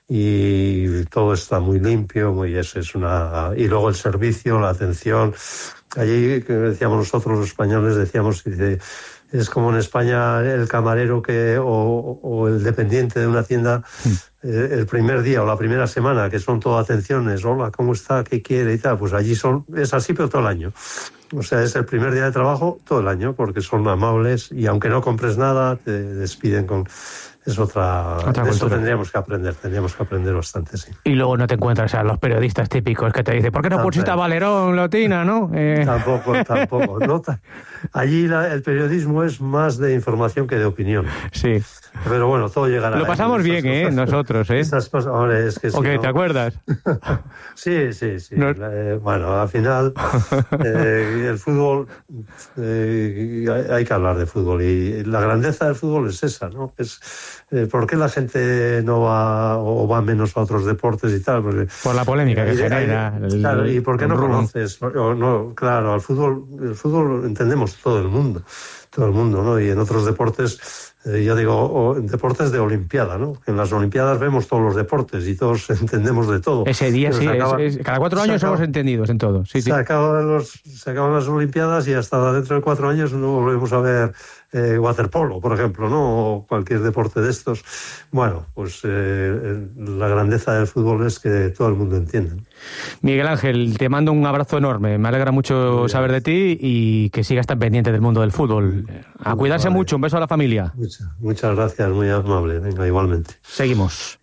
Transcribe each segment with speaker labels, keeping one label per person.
Speaker 1: y todo está muy limpio, y luego el servicio, la atención. Allí, que decíamos nosotros los españoles, es como en España el camarero o el dependiente de una tienda, el primer día o la primera semana, que son todo atenciones, hola, ¿cómo está? ¿Qué quiere? Y tal, pues allí es así, pero todo el año. O sea, es el primer día de trabajo todo el año, porque son amables y aunque no compres nada, te despiden con... Es otra eso tendríamos que aprender bastante, sí.
Speaker 2: Y luego no te encuentras a los periodistas típicos que te dicen, ¿por qué no pusiste a Valerón, Lotina, no?
Speaker 1: Tampoco. No, allí el periodismo es más de información que de opinión.
Speaker 2: Sí.
Speaker 1: Pero bueno, todo llegará.
Speaker 2: Lo pasamos bien, nosotros,
Speaker 1: Esas cosas, hombre, es que
Speaker 2: ¿O qué, te acuerdas?
Speaker 1: Sí.
Speaker 2: No.
Speaker 1: Bueno, al final, el fútbol, hay que hablar de fútbol. Y la grandeza del fútbol es esa, ¿no? ¿Por qué la gente no va o va menos a otros deportes y tal? Porque,
Speaker 2: por la polémica que genera.
Speaker 1: Claro, ¿y por qué no conoces? Claro, el fútbol entendemos todo el mundo, ¿no? Y en otros deportes, en deportes de Olimpiada, ¿no? En las Olimpiadas vemos todos los deportes y todos entendemos de todo.
Speaker 2: Ese día sí, cada 4 años somos entendidos en todo. Sí. Se
Speaker 1: acaban las Olimpiadas y hasta dentro de 4 años no volvemos a ver waterpolo, por ejemplo, ¿no? O cualquier deporte de estos. Bueno, pues la grandeza del fútbol es que todo el mundo entiende.
Speaker 2: Miguel Ángel, te mando un abrazo enorme. Me alegra mucho saber de ti y que sigas tan pendiente del mundo del fútbol. A cuidarse mucho. Un beso a la familia.
Speaker 1: Muchas gracias, muy amable. Venga, igualmente.
Speaker 2: Seguimos.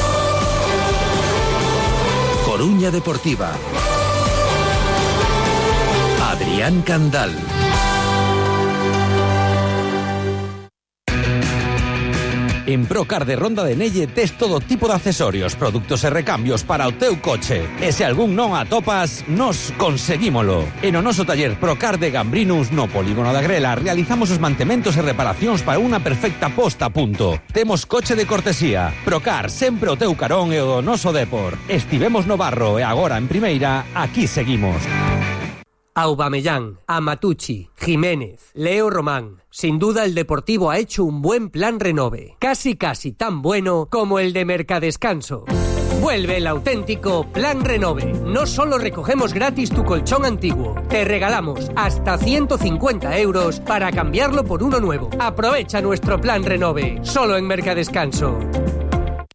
Speaker 3: Coruña Deportiva. Adrián Candal. En Procar de Ronda de Nelle tes todo tipo de accesorios, productos e recambios para o teu coche. E se algún non atopas, nos conseguímolo. En o noso taller Procar de Gambrinus no Polígono da Grela realizamos os mantementos e reparacións para unha perfecta posta a punto. Temos coche de cortesía. Procar, sempre o teu carón e o do noso depor. Estivemos no Barro e agora en Primeira, aquí seguimos.
Speaker 4: Aubameyang, Amatucci, Jiménez, Leo Román. Sin duda el Deportivo ha hecho un buen plan renove. Casi tan bueno como el de Mercadescanso. Vuelve el auténtico Plan Renove. No solo recogemos gratis tu colchón antiguo, te regalamos hasta 150 euros para cambiarlo por uno nuevo. Aprovecha nuestro Plan Renove, solo en Mercadescanso.